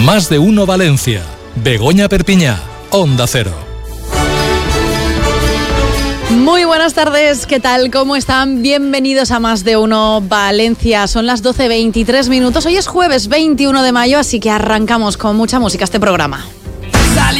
Más de Uno Valencia. Begoña Perpiñá, Onda Cero. Muy buenas tardes, ¿qué tal? ¿Cómo están? Bienvenidos a Más de Uno Valencia. Son las 12:23. Hoy es jueves 21 de mayo, así que arrancamos con mucha música este programa.